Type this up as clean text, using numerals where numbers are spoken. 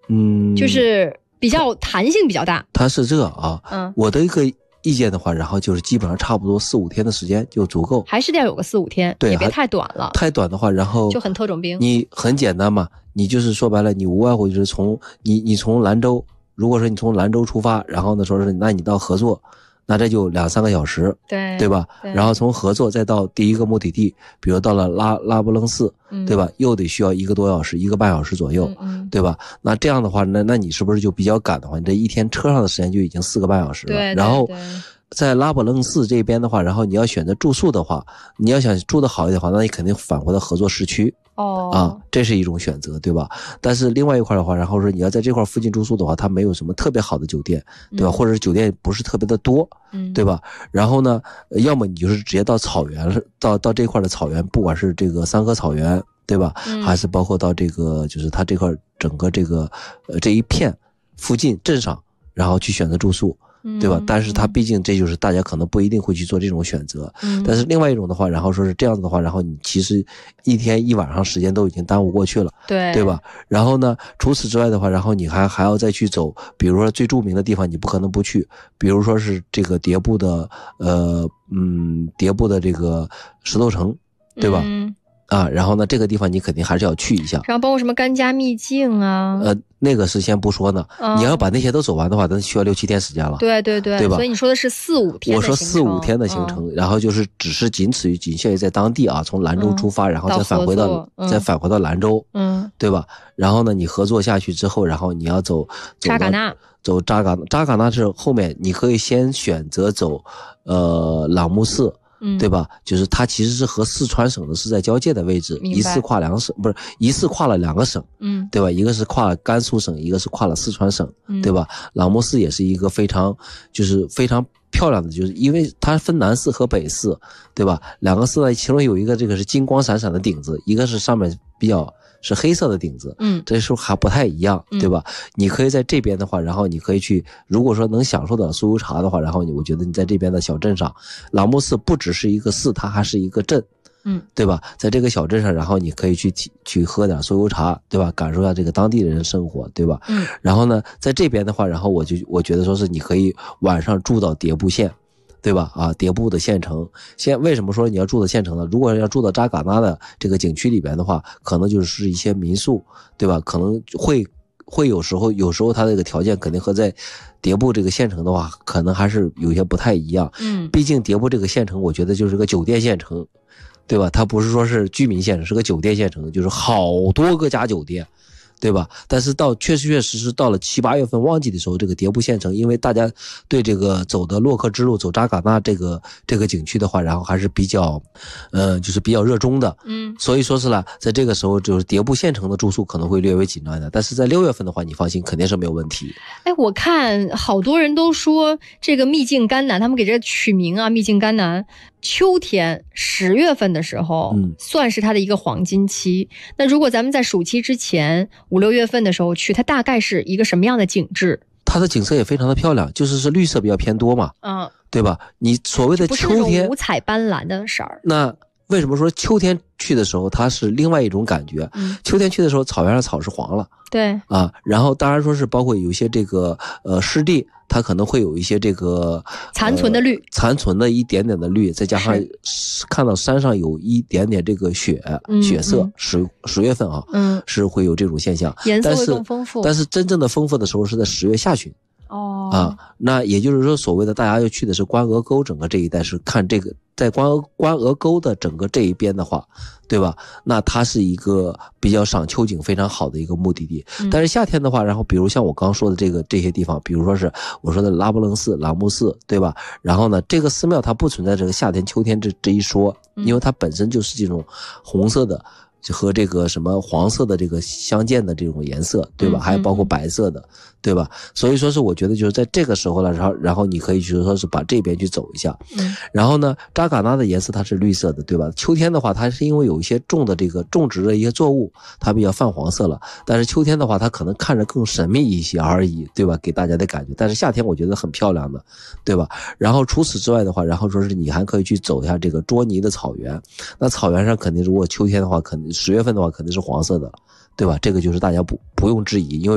就是比较弹性比较大。 它是这啊，我的一个意见的话，然后就是基本上差不多4-5天的时间就足够， 还是得要有个4-5天，对，也别太短了。 太短的话，然后就很特种兵。 你很简单嘛，你就是说白了，你无外乎就是你从兰州，如果说你从兰州出发，然后呢说是那你到合作，那这就2-3个小时，对吧？然后从合作再到第一个目的地，比如到了拉卜楞寺，对吧？又得需要1个多小时，1个半小时左右，对吧？那这样的话，那你是不是就比较赶的话，你这一天车上的时间就已经4个半小时了？ 对， 然后在拉卜楞寺这边的话，然后你要选择住宿的话，你要想住得好一点的话，那你肯定返回到合作市区。这是一种选择，对吧？但是另外一块的话，然后说你要在这块附近住宿的话，它没有什么特别好的酒店，对吧？或者是酒店不是特别的多，对吧？然后呢，要么你就是直接到草原，到这块的草原，不管是这个三河草原，对吧？还是包括到这个就是它这块整个这个这一片附近镇上，然后去选择住宿。对吧？但是它毕竟这就是大家可能不一定会去做这种选择。但是另外一种的话，然后说是这样子的话，然后你其实一天一晚上时间都已经耽误过去了，对吧？然后呢，除此之外的话，然后你还要再去走，比如说最著名的地方，你不可能不去，比如说是这个迭部的迭部的这个石头城，对吧？然后呢，这个地方你肯定还是要去一下。 然后包括什么甘家秘境啊， 那个是先不说呢。你要把那些都走完的话，那需要6-7天时间了。对吧？ 所以你说的是4-5天的行程。 我说4-5天的行程，然后就是只是仅限于在当地啊，从兰州出发，然后再返回到兰州，对吧？然后呢，你合作下去之后，然后你要走扎尕那。 走扎尕那是后面，你可以先选择走朗木寺。对吧？就是它其实是和四川省的是在交界的位置，一次跨了2个省，对吧？一个是跨了甘肃省，一个是跨了四川省，对吧？朗木寺也是一个非常漂亮的，就是因为它分南寺和北寺，对吧？2个寺呢，其中有一个这个是金光闪闪的顶子，一个是上面比较是黑色的顶子，这时候还不太一样，对吧？你可以在这边的话，然后你可以去，如果说能享受到酥油茶的话，然后我觉得你在这边的小镇上，朗木寺不只是一个寺，它还是一个镇，对吧？在这个小镇上，然后你可以去喝点酥油茶，对吧？感受一下这个当地人的生活，对吧？然后呢，在这边的话，然后我觉得说是你可以晚上住到迭部县。对吧？迭部的县城，为什么说你要住的县城呢？如果要住到扎尕那的这个景区里边的话，可能就是一些民宿，对吧？可能会有时候它这个条件肯定和在迭部这个县城的话，可能还是有些不太一样。毕竟迭部这个县城，我觉得就是个酒店县城，对吧？它不是说是居民县城，是个酒店县城，就是好多个家酒店。对吧？但是确实到了7-8月份旺季的时候，这个迭部县城，因为大家对这个走的洛克之路走扎尕那这个景区的话，然后还是比较就是比较热衷的，所以说是呢，在这个时候就是迭部县城的住宿可能会略微紧张一点，但是在6月份的话，你放心，肯定是没有问题。 我看好多人都说这个秘境甘南，他们给这取名啊，秘境甘南。秋天10月份的时候，算是它的一个黄金期。那如果咱们在暑期之前5-6月份的时候去，它大概是一个什么样的景致？ 它的景色也非常的漂亮，就是绿色比较偏多嘛，对吧？你所谓的秋天， 不是那种五彩斑斓的色儿。 那为什么说秋天去的时候它是另外一种感觉？秋天去的时候，草原上草是黄了， 对然后当然说是包括有一些这个湿地。它可能会有一些这个残存的绿， 残存的一点点的绿，再加上看到山上有一点点这个血色，10月份是会有这种现象， 颜色会更丰富。 但是真正的丰富的时候是在10月下旬。那也就是说，所谓的大家要去的是关鹅沟整个这一带，是看这个在关鹅沟的整个这一边的话，对吧？那它是一个比较赏秋景非常好的一个目的地。但是夏天的话，然后比如像我刚说的这些地方，比如说是我说的拉卜楞寺、朗木寺，对吧？然后呢，这个寺庙它不存在这个夏天、秋天这一说，因为它本身就是这种红色的。和这个什么黄色的这个相间的这种颜色，对吧？还有包括白色的，对吧？所以说是我觉得就是在这个时候了，然后你可以就是说是把这边去走一下。然后呢，扎尕那的颜色它是绿色的，对吧？秋天的话，它是因为有一些种植的一些作物，它比较泛黄色了。但是秋天的话，它可能看着更神秘一些而已，对吧？给大家的感觉。但是夏天我觉得很漂亮的，对吧？然后除此之外的话，然后说是你还可以去走一下这个卓尼的草原。那草原上肯定如果秋天的话，肯定10月份的话肯定是黄色的，对吧？这个就是大家不用质疑，因为